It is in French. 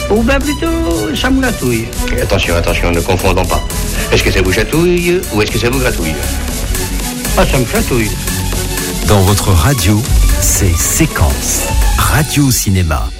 Ou bien plutôt, ça me gratouille. Attention, ne confondons pas. Est-ce que ça vous chatouille ou est-ce que ça vous gratouille? Ah, ça me chatouille. Dans votre radio, c'est Séquence, Radio Cinéma.